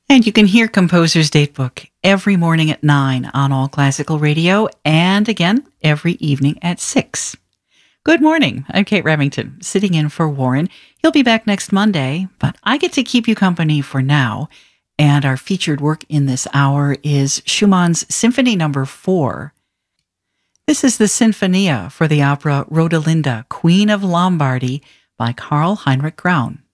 And you can hear Composer's Datebook every morning at 9 on All Classical Radio and again every evening at 6. Good morning. I'm Kate Remington, sitting in for Warren. He'll be back next Monday, but I get to keep you company for now. And our featured work in this hour is Schumann's Symphony No. 4. This is the Sinfonia for the opera Rodelinda, Queen of Lombardy by Karl Heinrich Graun.